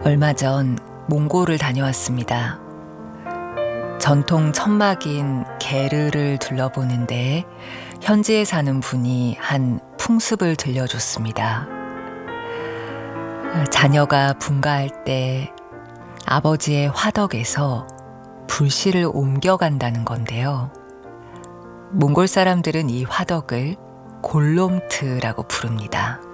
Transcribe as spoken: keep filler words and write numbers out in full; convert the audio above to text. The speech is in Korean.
얼마 전 몽골을 다녀왔습니다. 전통 천막인 게르를 둘러보는데 현지에 사는 분이 한 풍습을 들려줬습니다. 자녀가 분가할 때 아버지의 화덕에서 불씨를 옮겨간다는 건데요. 몽골 사람들은 이 화덕을 골롬트라고 부릅니다.